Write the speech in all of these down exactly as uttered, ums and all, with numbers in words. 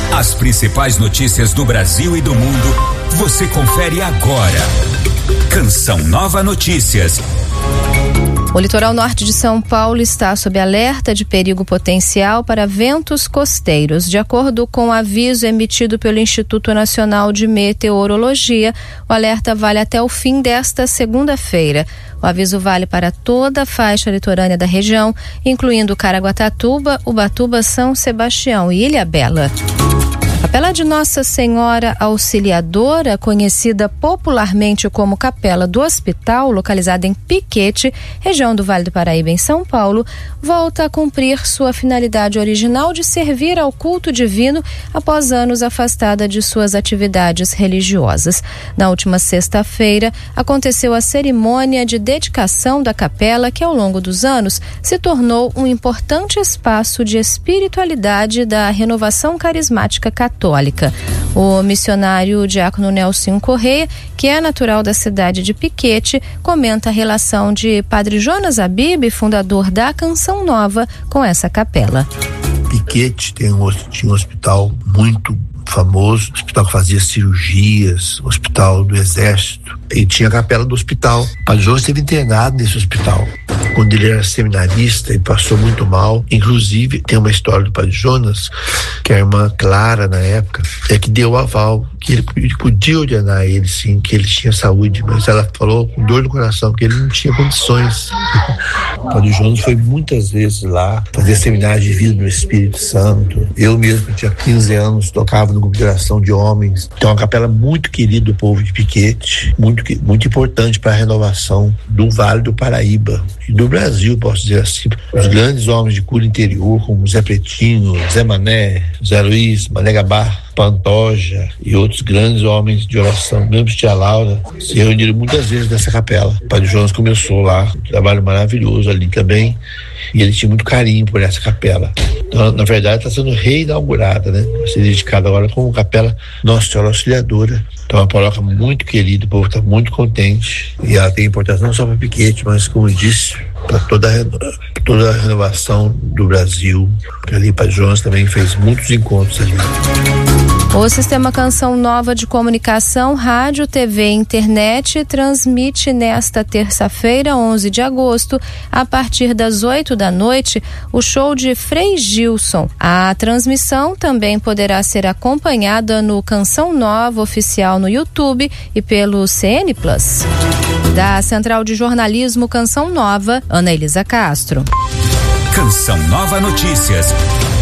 As principais notícias do Brasil e do mundo, você confere agora. Canção Nova Notícias. O litoral norte de São Paulo está sob alerta de perigo potencial para ventos costeiros. De acordo com o aviso emitido pelo Instituto Nacional de Meteorologia, o alerta vale até o fim desta segunda-feira. O aviso vale para toda a faixa litorânea da região, incluindo Caraguatatuba, Ubatuba, São Sebastião e Ilhabela. A Capela de Nossa Senhora Auxiliadora, conhecida popularmente como Capela do Hospital, localizada em Piquete, região do Vale do Paraíba, em São Paulo, volta a cumprir sua finalidade original de servir ao culto divino após anos afastada de suas atividades religiosas. Na última sexta-feira, aconteceu a cerimônia de dedicação da capela, que ao longo dos anos se tornou um importante espaço de espiritualidade da renovação carismática católica. Católica. O missionário diácono Nelson Correia, que é natural da cidade de Piquete, comenta a relação de Padre Jonas Abib, fundador da Canção Nova, com essa capela. Piquete tem um, tinha um hospital muito famoso, hospital que fazia cirurgias, hospital do exército, e tinha a capela do hospital. O Padre Jonas esteve internado nesse hospital. Quando ele era seminarista, ele passou muito mal. Inclusive, tem uma história do Padre Jonas, que a irmã Clara, na época, é que deu o aval, que ele, ele podia ordenar ele, sim, que ele tinha saúde, mas ela falou com dor no coração que ele não tinha condições. O Padre Jonas foi muitas vezes lá, fazer seminário de vida no Espírito Santo. Eu mesmo, tinha quinze anos, tocava no grupo de oração de homens. Então, uma capela muito querida do povo de Piquete, muito, muito importante para a renovação do Vale do Paraíba e do Brasil, posso dizer assim. Os grandes homens de cura interior, como Zé Pretinho, Zé Mané, Zé Luiz, Mané Gabá, Pantoja e outros grandes homens de oração, mesmo tia Laura, se reuniram muitas vezes nessa capela. O Padre Jonas começou lá, um trabalho maravilhoso ali também, e ele tinha muito carinho por essa capela. Então, na verdade, está sendo reinaugurada, né? Vai ser dedicada agora como Capela Nossa Senhora Auxiliadora. Então, é uma paróquia muito querida, o povo está muito contente, e ela tem importância não só para Piquete, mas, como eu disse, para toda, toda a renovação do Brasil. Ali, o Padre Jonas também fez muitos encontros ali. O Sistema Canção Nova de Comunicação, Rádio, T V e Internet transmite nesta terça-feira, onze de agosto, a partir das oito da noite, o show de Frei Gilson. A transmissão também poderá ser acompanhada no Canção Nova Oficial no YouTube e pelo C N Plus. Da Central de Jornalismo Canção Nova, Ana Elisa Castro. Canção Nova Notícias.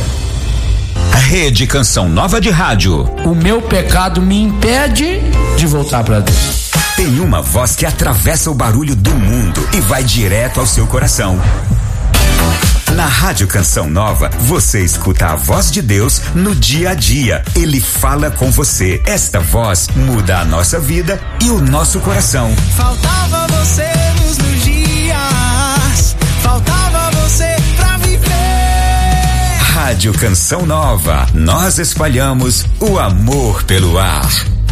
Rede Canção Nova de Rádio. O meu pecado me impede de voltar para Deus. Tem uma voz que atravessa o barulho do mundo e vai direto ao seu coração. Na Rádio Canção Nova, você escuta a voz de Deus no dia a dia. Ele fala com você. Esta voz muda a nossa vida e o nosso coração. Faltava você nos meus dias, faltava você pra viver. Rádio Canção Nova, nós espalhamos o amor pelo ar.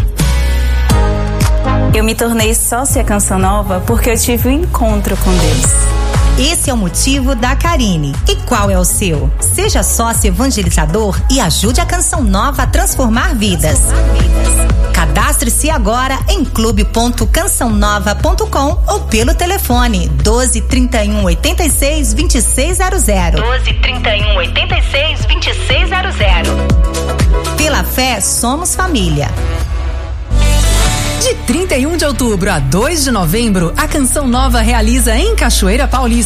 Eu me tornei sócia Canção Nova porque eu tive um encontro com Deus. Esse é o motivo da Karine. E qual é o seu? Seja sócio evangelizador e ajude a Canção Nova a transformar vidas. Cadastre-se agora em clube ponto canção nova ponto com ou pelo telefone doze, trinta e um, oitenta e seis, vinte e seis zero zero. doze, trinta e um, oitenta e seis, vinte e seis zero zero. Pela fé, somos família. De trinta e um de outubro a dois de novembro, a Canção Nova realiza em Cachoeira Paulista